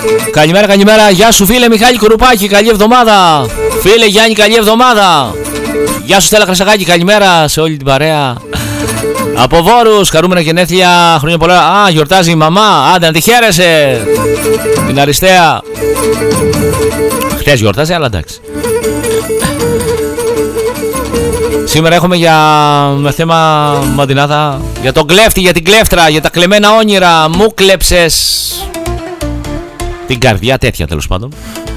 Καλημέρα. Γεια σου φίλε Μιχάλη Κουρουπάκη, καλή εβδομάδα. Φίλε Γιάννη, καλή εβδομάδα. Γεια σου Στέλλα Κρασακάκη, καλημέρα σε όλη την παρέα. Από Βόρους, χαρούμενα γενέθλια, χρόνια πολλά. Α, γιορτάζει η μαμά, άντε να τη χαίρεσαι. Την Αριστεία. Χτες γιορτάζει, αλλά εντάξει. Σήμερα έχουμε με θέμα Μαντινάδα, για τον κλέφτη, για την κλέφτρα, για τα κλεμμένα όνειρα. Μου κλέψες την καρδιά, τέτοια τέλος πάντων.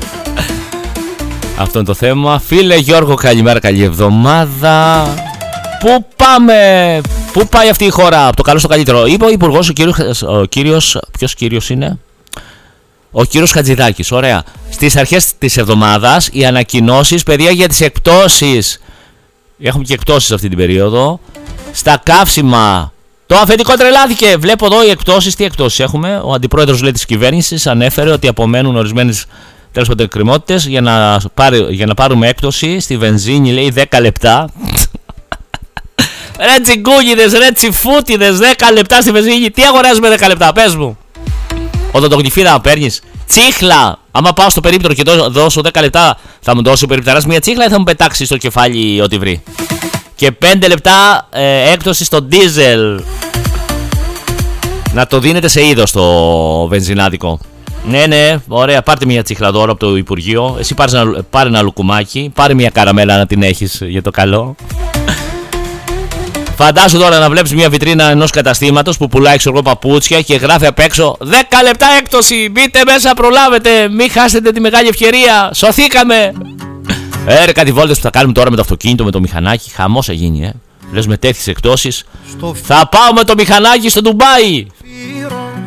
Αυτό είναι το θέμα. Φίλε Γιώργο, καλημέρα, καλή εβδομάδα. Πού πάμε, πού πάει αυτή η χώρα, από το καλό στο καλύτερο? Είπε ο υπουργός, ποιος κύριος είναι? Ο κύριος Χατζηδάκης, ωραία. Στις αρχές της εβδομάδας οι ανακοινώσεις, παιδιά, για τις εκπτώσεις. Έχουμε και εκπτώσεις αυτή την περίοδο. Στα καύσιμα. Το αφεντικό τρελάθηκε. Βλέπω εδώ οι εκπτώσεις. Τι εκπτώσεις έχουμε? Ο αντιπρόεδρος, λέει, της κυβέρνησης ανέφερε ότι απομένουν ορισμένες τέλος πάντων εκκρεμότητες για να πάρουμε έκπτωση στη βενζίνη, λέει, 10 λεπτά. Ρε τσιγκούγιδες, ρε τσιφούτιδες, 10 λεπτά στη βενζίνη. Τι αγοράζουμε 10 λεπτά, πες μου? Οδοντογλυφίδα να παίρνεις? Τσίχλα! Άμα πάω στο περίπτερο και δώσω 10 λεπτά, θα μου δώσει ο περιπτεράς μια τσίχλα ή θα μου πετάξει στο κεφάλι ό,τι βρει? Και 5 λεπτά έκπτωση στο ντίζελ. Να το δίνετε σε είδος το βενζινάδικο. Ναι, ωραία, πάρτε μια τσίχλα δώρο από το Υπουργείο. Εσύ πάρε ένα λουκουμάκι, πάρε μια καραμέλα να την έχεις για το καλό. Φαντάσου τώρα να βλέπεις μια βιτρίνα ενός καταστήματος που πουλάει, ξέρω, παπούτσια και γράφει απ' έξω 10 λεπτά έκπτωση. Μπείτε μέσα, προλάβετε. Μην χάσετε τη μεγάλη ευκαιρία. Σωθήκαμε. Ρε, κάτι βόλτες που θα κάνουμε τώρα με το αυτοκίνητο, με το μηχανάκι. Χαμός θα γίνει, Λες με τέτοιες εκπτώσεις. Θα πάω με το μηχανάκι στο Ντουμπάι.